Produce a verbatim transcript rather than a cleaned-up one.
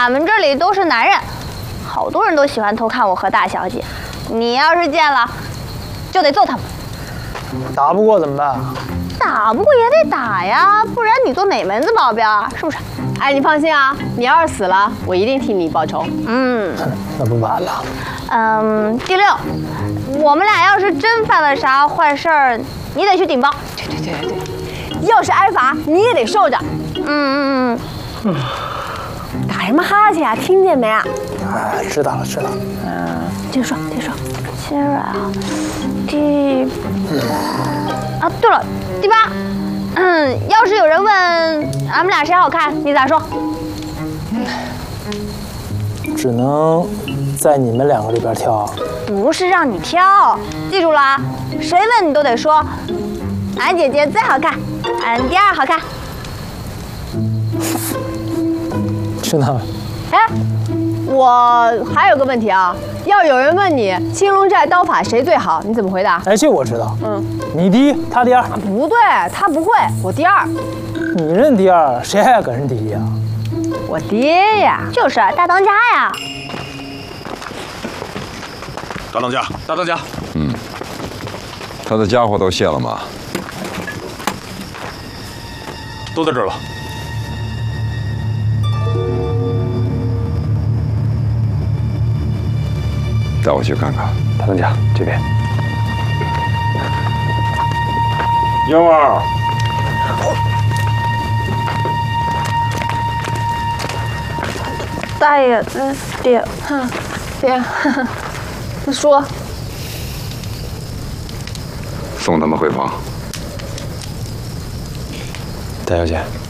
俺们这里都是男人，好多人都喜欢偷看我和大小姐。你要是见了，就得揍他们。 打不过怎么办？ 打不过也得打呀，不然你做哪门子保镖啊？是不是？ 哎，你放心啊，你要是死了，我一定替你报仇。 嗯， 那不晚了。 嗯，第六，我们俩要是真犯了啥坏事儿，你得去顶包。 对对对对，要是挨罚，你也得受着。 嗯嗯嗯。 打什么哈欠啊？听见没啊？ 哎，知道了知道了。 嗯，接着说接着说。接着啊，第啊，对了，第八。嗯，要是有人问俺们俩谁好看，你咋说？ 只能在你们两个里边挑。 不是让你挑，记住了啊！谁问你都得说，俺姐姐最好看，俺第二好看。 知道了。 哎，我还有个问题啊，要有人问你青龙寨刀法谁最好，你怎么回答？ 哎，这我知道。 嗯， 你第一，他第二。 不对，他不会，我第二。 你认第二，谁还敢认第一啊？ 我爹呀， 就是大当家呀。 大当家，大当家。 嗯，他的家伙都卸了吗？ 都在这儿了。 带我去看看。 大当家这边。 幺儿。 大爷，嗯，爹，哼， 爹，你说。 送他们回房。 大小姐。